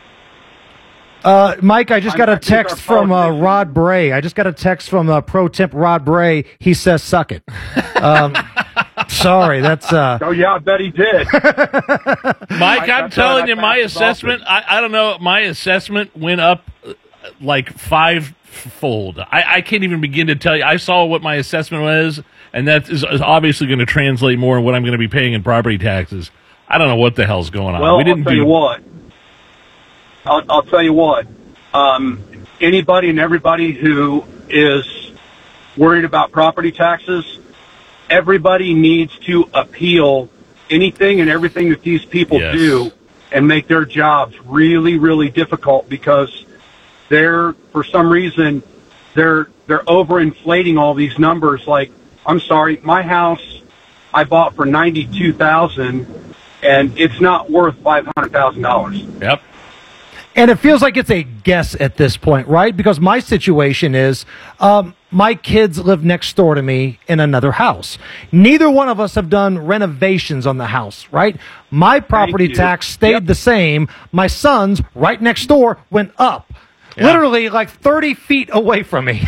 Uh, Mike, I just got I a think our text from uh, Rod Bray. I just got a text from uh, Pro Temp Rod Bray. He says, suck it. Um, sorry, that's... Uh, Oh, yeah, I bet he did. Mike, I- I'm I telling thought you, I my passed assessment, I, I don't know, my assessment went up uh, like five-fold. I, I can't even begin to tell you. I saw what my assessment was, and that is, is obviously going to translate more in what I'm going to be paying in property taxes. I don't know what the hell's going on. Well, we didn't I'll tell do you what. I'll, I'll tell you what. Um, anybody and everybody who is worried about property taxes, everybody needs to appeal anything and everything that these people Yes. do and make their jobs really, really difficult because they're, for some reason, they're they're overinflating all these numbers. Like, I'm sorry, my house I bought for ninety-two thousand dollars, and it's not worth five hundred thousand dollars. Yep. And it feels like it's a guess at this point, right? Because my situation is, um, my kids live next door to me in another house. Neither one of us have done renovations on the house, right? My property tax stayed yep. the same. My son's right next door went up. Yeah. Literally like thirty feet away from me.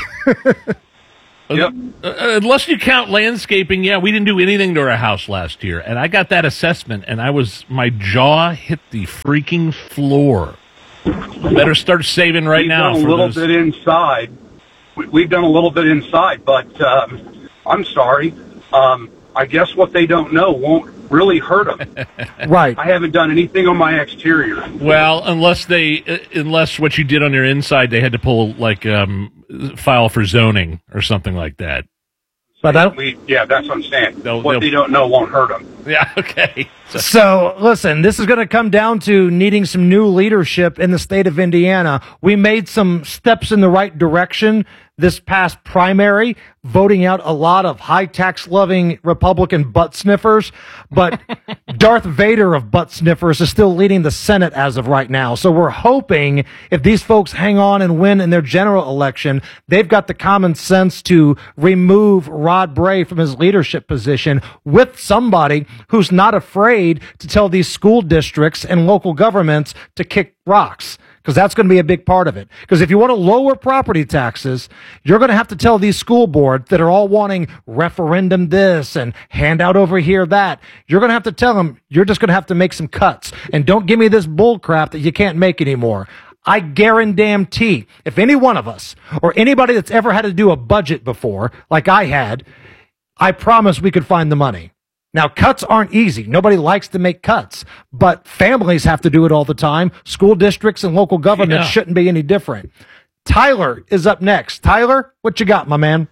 Yep. Uh, unless you count landscaping, yeah, we didn't do anything to our house last year. And I got that assessment, and I was, my jaw hit the freaking floor. Better start saving right We've now. Done a for little those. bit inside. We- We've done a little bit inside, but um, I'm sorry. Um, I guess what they don't know won't really hurt them. Right. I haven't done anything on my exterior. Well, unless they, uh, unless what you did on your inside, they had to pull like um, file for zoning or something like that. But I, We, yeah, that's what I'm saying. They'll- what they'll- they don't know won't hurt them. Yeah. Okay. So, So, listen, this is going to come down to needing some new leadership in the state of Indiana. We made some steps in the right direction this past primary, voting out a lot of high tax loving Republican butt sniffers, but Darth Vader of butt sniffers is still leading the Senate as of right now. So we're hoping if these folks hang on and win in their general election, they've got the common sense to remove Rod Bray from his leadership position with somebody who's not afraid to tell these school districts and local governments to kick rocks. Because that's going to be a big part of it. Because if you want to lower property taxes, you're going to have to tell these school boards that are all wanting referendum this and handout over here that. You're going to have to tell them you're just going to have to make some cuts. And don't give me this bull crap that you can't make anymore. I guarantee if any one of us or anybody that's ever had to do a budget before, like I had, I promise we could find the money. Now, cuts aren't easy. Nobody likes to make cuts, but families have to do it all the time. School districts and local governments Yeah. shouldn't be any different. Tyler is up next. Tyler, what you got, my man?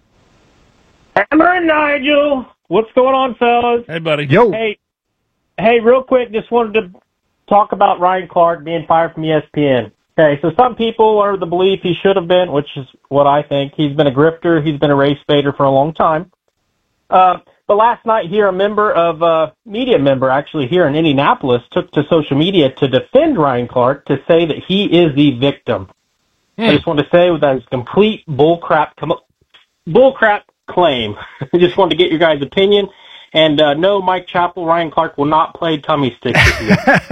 Hammer and Nigel, what's going on, fellas? Hey, buddy. Yo. Hey, hey, real quick, just wanted to talk about Ryan Clark being fired from E S P N. Okay, so some people are of the belief he should have been, which is what I think. He's been a grifter. He's been a race baiter for a long time. Uh, but last night here, a member of, uh, media member actually here in Indianapolis took to social media to defend Ryan Clark to say that he is the victim. Hmm. I just want to say that is complete bullcrap, com- bullcrap claim. I just wanted to get your guys' opinion. And uh, no, Mike Chappell, Ryan Clark will not play tummy sticks with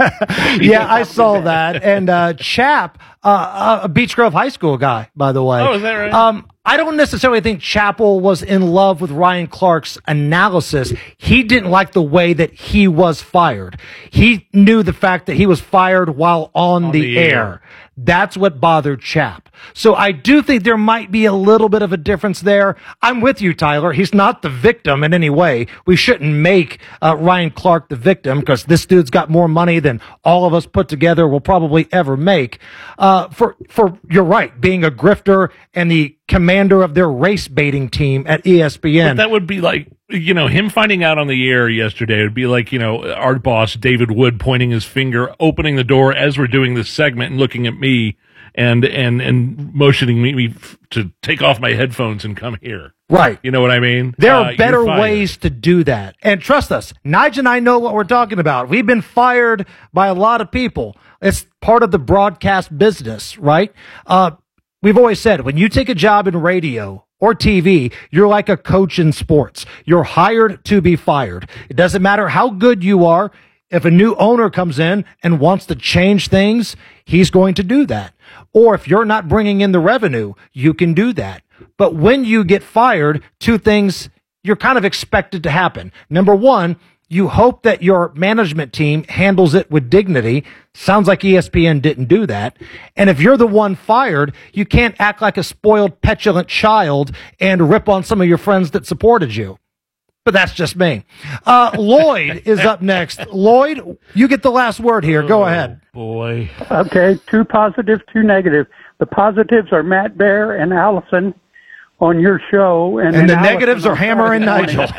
you. Yeah, I saw that. And uh, Chap, uh, a Beech Grove High School guy, by the way. Oh, is that right? Um, I don't necessarily think Chappell was in love with Ryan Clark's analysis. He didn't like the way that he was fired. He knew the fact that he was fired while on, On the, the air. air. That's what bothered Chap. So I do think there might be a little bit of a difference there. I'm with you, Tyler. He's not the victim in any way. We shouldn't make uh, Ryan Clark the victim because this dude's got more money than all of us put together will probably ever make. Uh, for, for, you're right, being a grifter and the commander of their race baiting team at E S P N. But that would be like, you know, him finding out on the air yesterday would be like, you know, our boss, David Wood, pointing his finger, opening the door as we're doing this segment and looking at me and, and, and motioning me, me to take off my headphones and come here. Right. You know what I mean? There Uh, are you're better fired. ways to do that. And trust us, Nigel and I know what we're talking about. We've been fired by a lot of people. It's part of the broadcast business, right? Uh, we've always said when you take a job in radio or T V, you're like a coach in sports. You're hired to be fired. It doesn't matter how good you are. If a new owner comes in and wants to change things, he's going to do that. Or if you're not bringing in the revenue, you can do that. But when you get fired, two things you're kind of expected to happen. Number one, you hope that your management team handles it with dignity. Sounds like E S P N didn't do that. And if you're the one fired, you can't act like a spoiled, petulant child and rip on some of your friends that supported you. But that's just me. Uh, Lloyd is up next. Lloyd, you get the last word here. Go ahead. Boy. Okay, two positive, two negative. The positives are Matt Bear and Allison on your show. And, And then the negatives Allison are Hammer and Friday Nigel.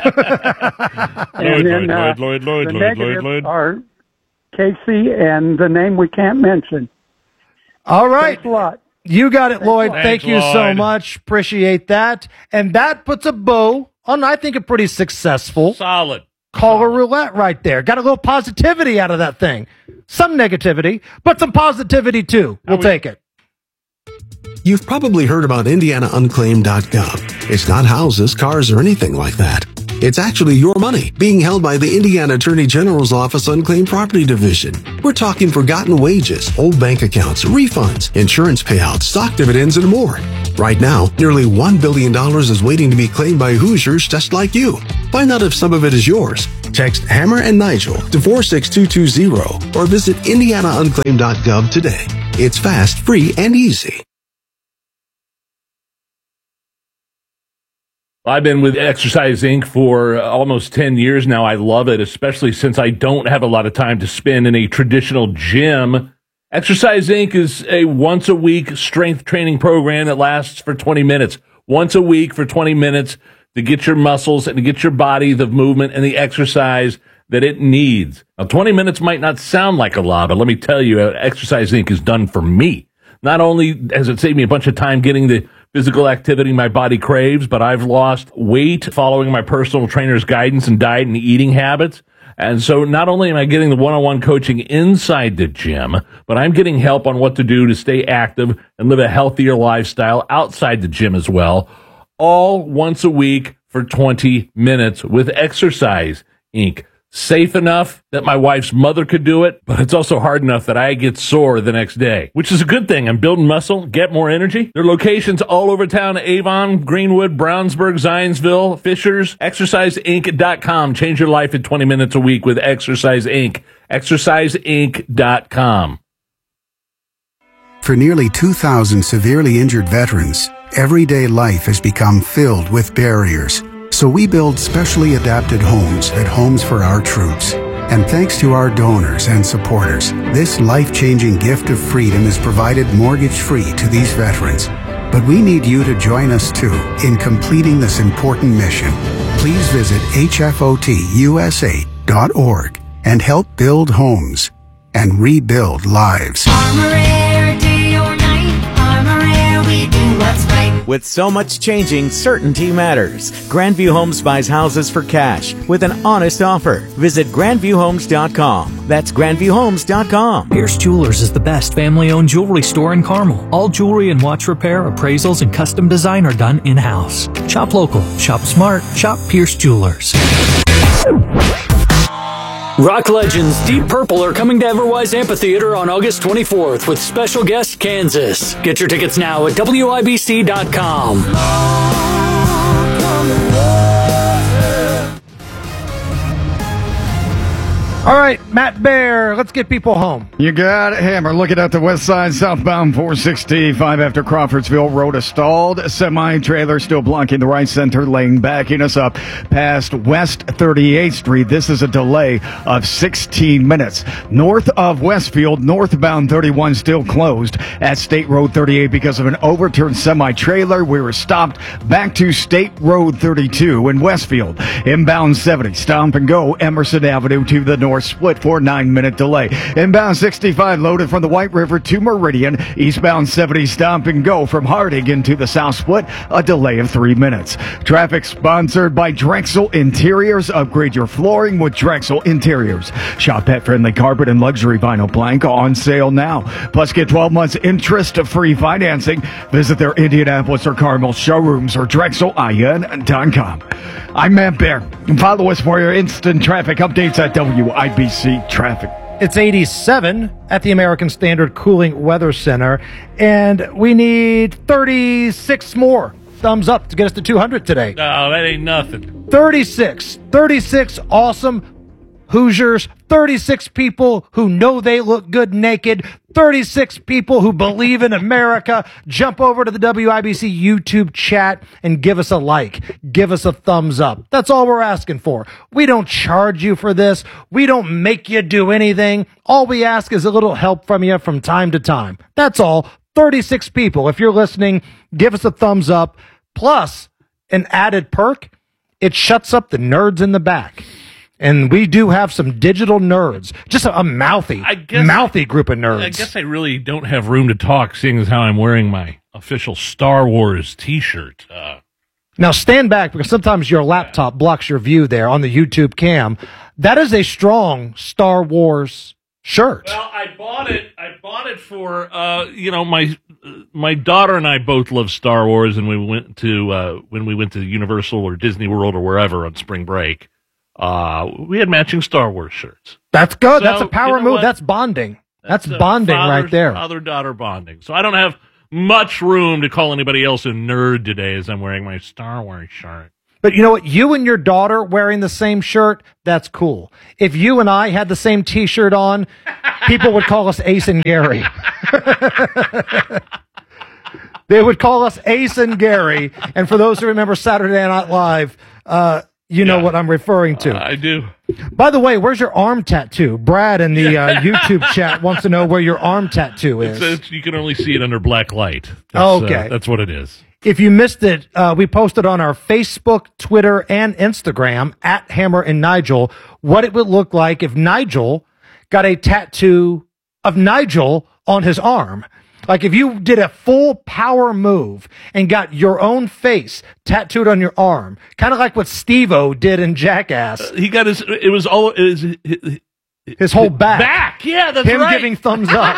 morning. And then, uh, Lloyd, Lloyd, Lloyd, the Lloyd, negatives Lloyd, Lloyd. are Casey and the name we can't mention. All right. Thanks a lot. You got it, Lloyd. Thanks, Thank you so Lloyd. much. Appreciate that. And that puts a bow on, I think, a pretty successful Solid. caller roulette right there. Got a little positivity out of that thing. Some negativity, but some positivity too. We'll take it. You've probably heard about Indiana Unclaimed dot gov. It's not houses, cars, or anything like that. It's actually your money being held by the Indiana Attorney General's Office Unclaimed Property Division. We're talking forgotten wages, old bank accounts, refunds, insurance payouts, stock dividends, and more. Right now, nearly one billion dollars is waiting to be claimed by Hoosiers just like you. Find out if some of it is yours. Text Hammer and Nigel to four six two two zero or visit indiana unclaimed dot gov today. It's fast, free, and easy. I've been with Exercise Incorporated for almost ten years now. I love it, especially since I don't have a lot of time to spend in a traditional gym. Exercise Incorporated is a once-a-week strength training program that lasts for twenty minutes. Once a week for twenty minutes to get your muscles and to get your body the movement and the exercise that it needs. Now, twenty minutes might not sound like a lot, but let me tell you, Exercise Incorporated is done for me. Not only has it saved me a bunch of time getting the physical activity my body craves, but I've lost weight following my personal trainer's guidance and diet and eating habits. And so not only am I getting the one-on-one coaching inside the gym, but I'm getting help on what to do to stay active and live a healthier lifestyle outside the gym as well, all once a week for twenty minutes with Exercise Incorporated. Safe enough that my wife's mother could do it, but it's also hard enough that I get sore the next day, which is a good thing. I'm building muscle, get more energy. There are locations all over town: Avon, Greenwood, Brownsburg, Zionsville, Fishers. exercise inc dot com. Change your life in twenty minutes a week with Exercise Incorporated. exercise inc dot com. For nearly two thousand severely injured veterans, everyday life has become filled with barriers. So we build specially adapted homes at Homes for Our Troops. And thanks to our donors and supporters, this life-changing gift of freedom is provided mortgage-free to these veterans. But we need you to join us too in completing this important mission. Please visit H F O T U S A dot org and help build homes and rebuild lives. Armor Air, day or night. Armor Air, we do what's right. With so much changing, certainty matters. Grandview Homes buys houses for cash with an honest offer. Visit grandview homes dot com. That's grandview homes dot com. Pierce Jewelers is the best family-owned jewelry store in Carmel. All jewelry and watch repair, appraisals, and custom design are done in-house. Shop local, shop smart, shop Pierce Jewelers. Rock legends Deep Purple are coming to Everwise Amphitheater on August twenty-fourth with special guest Kansas. Get your tickets now at W I B C dot com. All right, Matt Bear, let's get people home. You got it, Hammer. Looking at the west side, southbound four sixty-five after Crawfordsville Road, a stalled semi-trailer still blocking the right center lane, backing us up past West thirty-eighth Street. This is a delay of sixteen minutes. North of Westfield, northbound thirty-one still closed at State Road thirty-eight because of an overturned semi-trailer. We were stopped back to State Road thirty-two in Westfield. Inbound seventy, stop and go, Emerson Avenue to the north. Split for nine minute delay. Inbound sixty-five loaded from the White River to Meridian. Eastbound seventy stop and go from Harding into the South Split. A delay of three minutes. Traffic sponsored by Drexel Interiors. Upgrade your flooring with Drexel Interiors. Shop pet friendly carpet and luxury vinyl plank on sale now. Plus get twelve months interest free financing. Visit their Indianapolis or Carmel showrooms or drexel I N dot com. I'm Matt Bear. Follow us for your instant traffic updates at W I B C Traffic. It's eighty-seven at the American Standard Cooling Weather Center, and we need thirty-six more thumbs up to get us to two hundred today. No, that ain't nothing. thirty-six. thirty-six awesome Hoosiers. thirty-six people who know they look good naked. thirty-six people who believe in America. Jump over to the W I B C YouTube chat and give us a like. Give us a thumbs up. That's all we're asking for. We don't charge you for this. We don't make you do anything. All we ask is a little help from you from time to time. That's all. thirty-six people. If you're listening, give us a thumbs up. Plus, an added perk, it shuts up the nerds in the back. And we do have some digital nerds, just a, a mouthy, guess, mouthy group of nerds. I guess I really don't have room to talk, seeing as how I'm wearing my official Star Wars T-shirt. Uh, now stand back, because sometimes your laptop blocks your view there on the YouTube cam. That is a strong Star Wars shirt. Well, I bought it. I bought it for uh, you know my uh, my daughter and I both love Star Wars, and we went to uh, when we went to Universal or Disney World or wherever on spring break. Uh, we had matching Star Wars shirts. That's good. So, That's a power you know move. what? That's bonding. That's, That's, uh, bonding right there. Father-daughter bonding. So I don't have much room to call anybody else a nerd today as I'm wearing my Star Wars shirt. But you know what? You and your daughter wearing the same shirt, that's cool. If you and I had the same T-shirt on, people would call us Ace and Gary. They would call us Ace and Gary. And for those who remember Saturday Night Live, uh, you know Yeah. what I'm referring to. Uh, I do. By the way, where's your arm tattoo? Brad in the uh, YouTube chat wants to know where your arm tattoo is. It's, it's, you can only see it under black light. That's, Okay. Uh, that's what it is. If you missed it, uh, we posted on our Facebook, Twitter, and Instagram at Hammer and Nigel what it would look like if Nigel got a tattoo of Nigel on his arm. Like if you did a full power move and got your own face tattooed on your arm, kind of like what Steve-O did in Jackass. Uh, he got his, it was all, it was, his, his whole back. Back, yeah, that's Him right. giving thumbs up.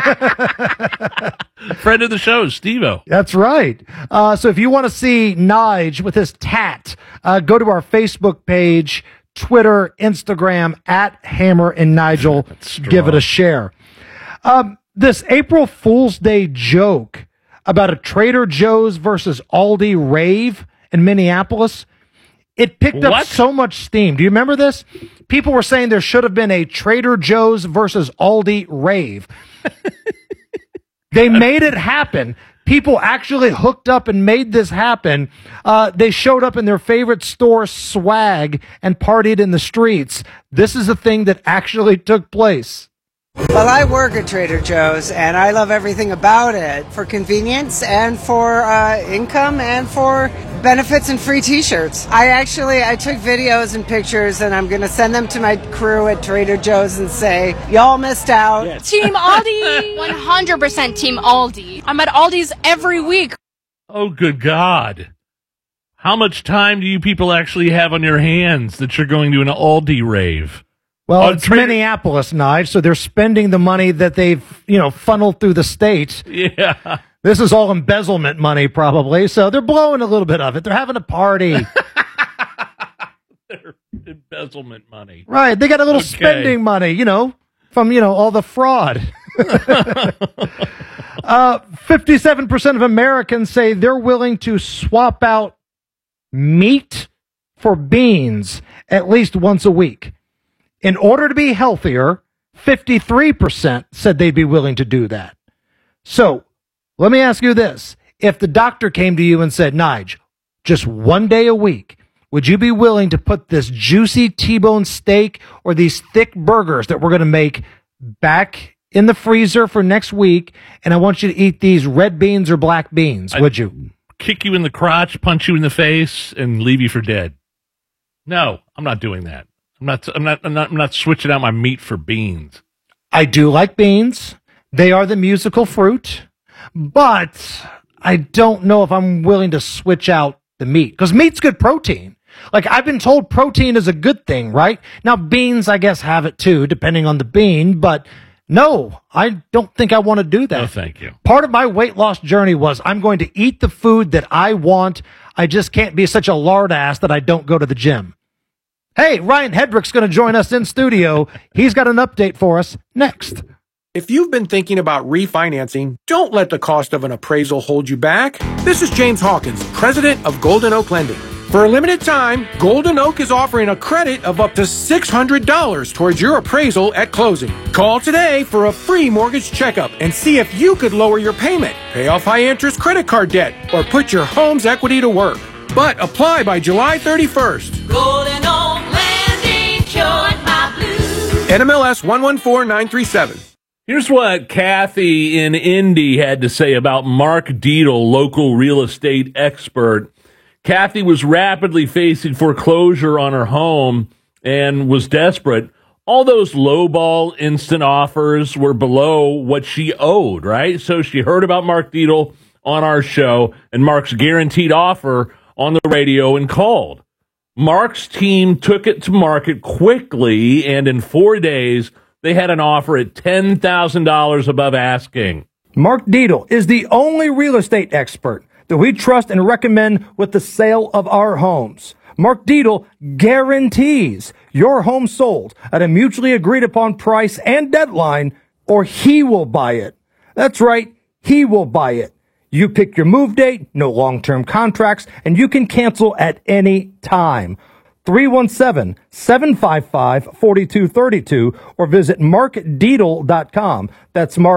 Friend of the show, Steve-O. That's right. Uh, so if you want to see Nige with his tat, uh, go to our Facebook page, Twitter, Instagram, at Hammer and Nigel. Give it a share. Um, this April Fool's Day joke about a Trader Joe's versus Aldi rave in Minneapolis, it picked up What? so much steam. Do you remember this? People were saying there should have been a Trader Joe's versus Aldi rave. They made it happen. People actually hooked up and made this happen. Uh, they showed up in their favorite store swag and partied in the streets. This is a thing that actually took place. Well, I work at Trader Joe's, and I love everything about it for convenience and for uh, income and for benefits and free T-shirts. I actually I took videos and pictures, and I'm going to send them to my crew at Trader Joe's and say, y'all missed out. Team Aldi. one hundred percent Team Aldi. I'm at Aldi's every week. Oh, good God. How much time do you people actually have on your hands that you're going to an Aldi rave? Well, Oh, it's Trader- Minneapolis, Nige, so they're spending the money that they've, you know, funneled through the state. Yeah. This is all embezzlement money, probably. So they're blowing a little bit of it. They're having a party. Embezzlement money. Right. They got a little Okay. spending money, you know, from, you know, all the fraud. uh, fifty-seven percent of Americans say they're willing to swap out meat for beans at least once a week. In order to be healthier, fifty-three percent said they'd be willing to do that. So let me ask you this. If the doctor came to you and said, Nige, just one day a week, would you be willing to put this juicy T-bone steak or these thick burgers that we're going to make back in the freezer for next week, and I want you to eat these red beans or black beans, I'd would you? Kick you in the crotch, punch you in the face, and leave you for dead. No, I'm not doing that. I'm not, I'm not, I'm not, I'm not switching out my meat for beans. I do like beans. They are the musical fruit, but I don't know if I'm willing to switch out the meat because meat's good protein. Like I've been told protein is a good thing, right? Now beans, I guess, have it too, depending on the bean, but no, I don't think I want to do that. No, thank you. Part of my weight loss journey was I'm going to eat the food that I want. I just can't be such a lard ass that I don't go to the gym. Hey, Ryan Hedrick's going to join us in studio. He's got an update for us next. If you've been thinking about refinancing, don't let the cost of an appraisal hold you back. This is James Hawkins, president of Golden Oak Lending. For a limited time, Golden Oak is offering a credit of up to six hundred dollars towards your appraisal at closing. Call today for a free mortgage checkup and see if you could lower your payment, pay off high-interest credit card debt, or put your home's equity to work. But apply by July thirty-first. Golden Oak Landing cured my blues. N M L S one one four nine three seven. Here's what Kathy in Indy had to say about Mark Deedle, local real estate expert. Kathy was rapidly facing foreclosure on her home and was desperate. All those lowball instant offers were below what she owed, right? So she heard about Mark Deedle on our show and Mark's guaranteed offer on the radio and called. Mark's team took it to market quickly, and in four days, they had an offer at ten thousand dollars above asking. Mark Dietel is the only real estate expert that we trust and recommend with the sale of our homes. Mark Dietel guarantees your home sold at a mutually agreed upon price and deadline, or he will buy it. That's right, he will buy it. You pick your move date, no long-term contracts, and you can cancel at any time. three one seven, seven five five, four two three two or visit mark dietel dot com. That's Mark